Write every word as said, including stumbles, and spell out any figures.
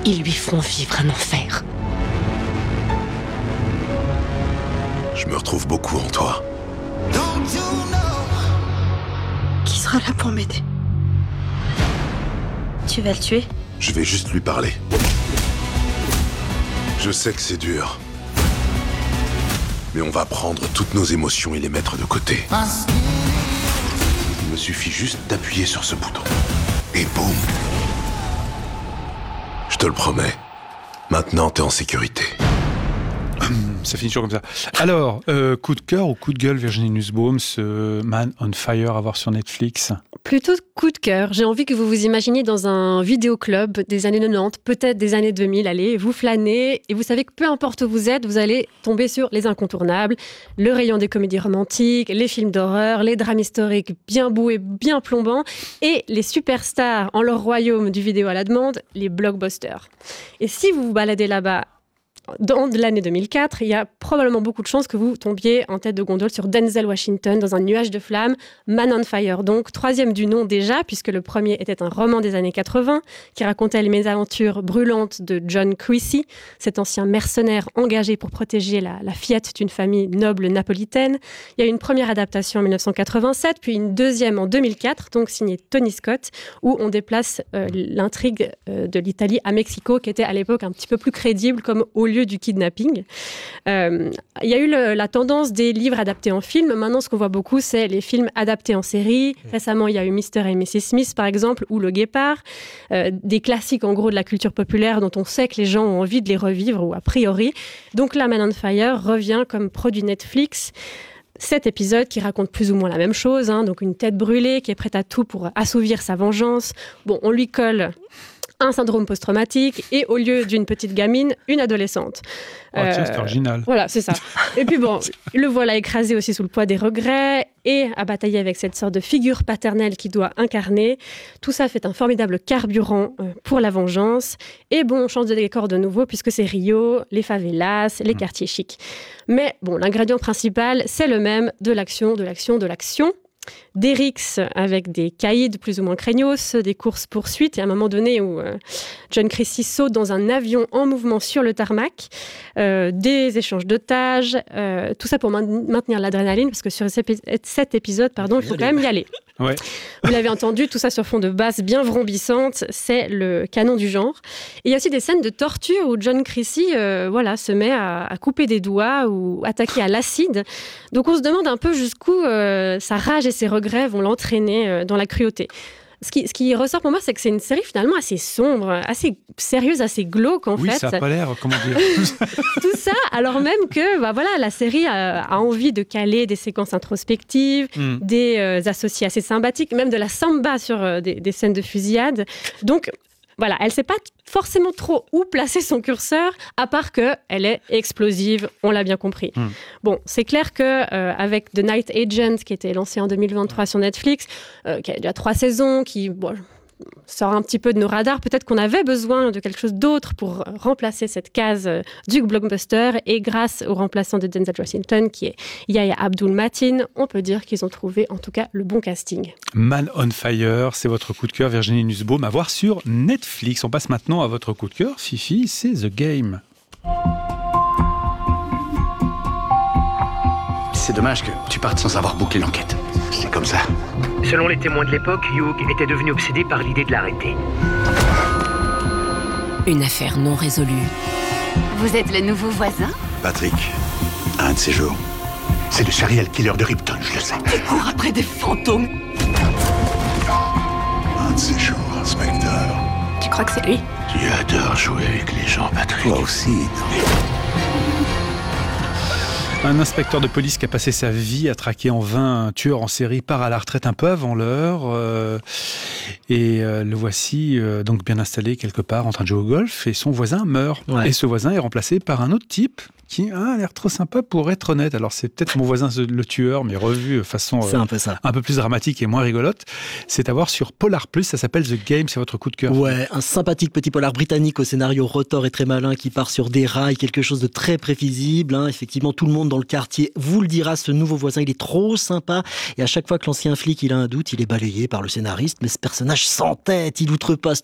ils lui feront vivre un enfer. Je me retrouve beaucoup en toi. Qui sera là pour m'aider? Tu vas le tuer? Je vais juste lui parler. Je sais que c'est dur. Mais on va prendre toutes nos émotions et les mettre de côté. Il me suffit juste d'appuyer sur ce bouton. Et boum! Je te le promets. Maintenant, t'es en sécurité. Ça finit toujours comme ça. Alors, euh, coup de cœur ou coup de gueule, Virginie Nussbaum, ce Man on Fire à voir sur Netflix? Plutôt coup de cœur. J'ai envie que vous vous imaginiez dans un vidéoclub des années quatre-vingt-dix, peut-être des années deux mille. Allez, vous flânez et vous savez que peu importe où vous êtes, vous allez tomber sur les incontournables, le rayon des comédies romantiques, les films d'horreur, les drames historiques bien beaux et bien plombants et les superstars en leur royaume du vidéo à la demande, les blockbusters. Et si vous vous baladez là-bas, dans l'année deux mille quatre, il y a probablement beaucoup de chances que vous tombiez en tête de gondole sur Denzel Washington dans un nuage de flammes, Man on Fire, donc troisième du nom déjà, puisque le premier était un roman des années quatre-vingts qui racontait les mésaventures brûlantes de John Creasy, cet ancien mercenaire engagé pour protéger la, la fillette d'une famille noble napolitaine. Il y a eu une première adaptation en dix-neuf cent quatre-vingt-sept, puis une deuxième en deux mille quatre, donc signée Tony Scott, où on déplace euh, l'intrigue euh, de l'Italie à Mexico, qui était à l'époque un petit peu plus crédible comme au lieu du kidnapping. Euh, il y a eu le, la tendance des livres adaptés en film. Maintenant, ce qu'on voit beaucoup, c'est les films adaptés en série. Récemment, il y a eu mister et missus Smith, par exemple, ou Le Guépard. Euh, des classiques, en gros, de la culture populaire dont on sait que les gens ont envie de les revivre, ou a priori. Donc là, Man on Fire revient comme produit Netflix. Cet épisode qui raconte plus ou moins la même chose, hein, donc une tête brûlée qui est prête à tout pour assouvir sa vengeance. Bon, on lui colle un syndrome post-traumatique et au lieu d'une petite gamine, une adolescente. Oh, euh, tiens, c'est original. Voilà, c'est ça. Et puis bon, le voilà écrasé aussi sous le poids des regrets et à batailler avec cette sorte de figure paternelle qu'il doit incarner. Tout ça fait un formidable carburant pour la vengeance. Et bon, on change de décor de nouveau puisque c'est Rio, les favelas, les quartiers chics. Mais bon, l'ingrédient principal, c'est le même, de l'action, de l'action, de l'action. Des rixes avec des caïds plus ou moins craignos, des courses-poursuites, et à un moment donné où euh, John Creasy saute dans un avion en mouvement sur le tarmac, euh, des échanges d'otages, euh, tout ça pour man- maintenir l'adrénaline, parce que sur cet épisode, pardon, il faut quand même y aller. Ouais. Vous l'avez entendu, tout ça sur fond de basse bien vrombissante, c'est le canon du genre. Et il y a aussi des scènes de torture où John Creasy euh, voilà, se met à, à couper des doigts ou attaquer à l'acide. Donc on se demande un peu jusqu'où euh, sa rage et ses regrets vont l'entraîner euh, dans la cruauté. Ce qui, ce qui ressort pour moi, c'est que c'est une série finalement assez sombre, assez sérieuse, assez glauque en oui, fait. Oui, ça n'a pas l'air, comment dire. Tout ça, alors même que bah, voilà, la série a, a envie de caler des séquences introspectives, mm. des euh, associés assez sympathiques, même de la samba sur euh, des, des scènes de fusillade. Donc voilà, elle ne sait pas forcément trop où placer son curseur, à part qu'elle est explosive, on l'a bien compris. Mm. Bon, c'est clair qu'avec euh, The Night Agent, qui était lancé en deux mille vingt-trois sur Netflix, euh, qui a déjà trois saisons, qui bon, sort un petit peu de nos radars, peut-être qu'on avait besoin de quelque chose d'autre pour remplacer cette case euh, du blockbuster, et grâce au remplaçant de Denzel Washington, qui est Yahya Abdul-Mateen, on peut dire qu'ils ont trouvé en tout cas le bon casting. Man on Fire, c'est votre coup de cœur, Virginie Nussbaum, à voir sur Netflix. On passe maintenant à votre coup de cœur, Fifi, c'est The Game. C'est dommage que tu partes sans avoir bouclé l'enquête. C'est comme ça. Selon les témoins de l'époque, Hugh était devenu obsédé par l'idée de l'arrêter. Une affaire non résolue. Vous êtes le nouveau voisin ? Patrick, un de ces jours. C'est le serial killer de Ripton, je le sais. Tu cours après des fantômes. Un de ces jours, inspecteur. Tu crois que c'est lui ? Tu adores jouer avec les gens, Patrick. Toi aussi. Un inspecteur de police qui a passé sa vie à traquer en vain un tueur en série part à la retraite un peu avant l'heure. Euh, et euh, le voici euh, donc bien installé quelque part en train de jouer au golf et son voisin meurt. Ouais. Et ce voisin est remplacé par un autre type qui a l'air trop sympa pour être honnête. Alors c'est peut-être Mon voisin le tueur, mais revu de façon c'est un peu, ça. un peu plus dramatique et moins rigolote. C'est à voir sur Polar Plus, ça s'appelle The Game, c'est votre coup de cœur. Ouais, un sympathique petit polar britannique au scénario rotor et très malin qui part sur des rails, quelque chose de très prévisible. Hein. Effectivement, tout le monde dans le quartier vous le dira, ce nouveau voisin, il est trop sympa. Et à chaque fois que l'ancien flic il a un doute, il est balayé par le scénariste. Mais ce personnage s'entête, il outrepasse